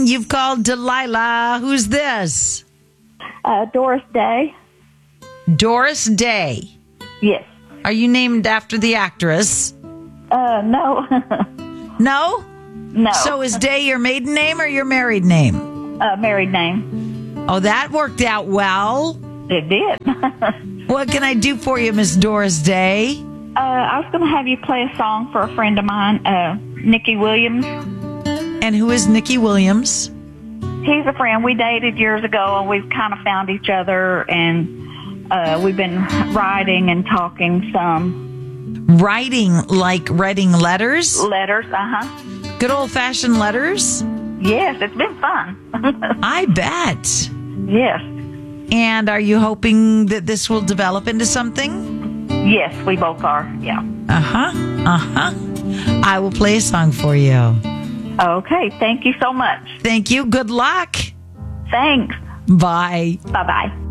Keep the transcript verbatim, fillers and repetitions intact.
You've called Delilah. Who's this? Uh, Doris Day. Doris Day. Yes. Are you named after the actress? Uh, no. No? No. So is Day your maiden name or your married name? Uh, married name. Oh, that worked out well. It did. What can I do for you, Miss Doris Day? uh, I was going to have you play a song for a friend of mine, uh, Nikki Williams. And who is Nikki Williams? He's a friend. We dated years ago, and we've kind of found each other, and uh, we've been writing and talking some. Writing, like writing letters? Letters, uh-huh. Good old-fashioned letters? Yes, it's been fun. I bet. Yes. And are you hoping that this will develop into something? Yes, we both are, yeah. Uh-huh, uh-huh. I will play a song for you. Okay, thank you so much. Thank you. Good luck. Thanks. Bye. Bye-bye.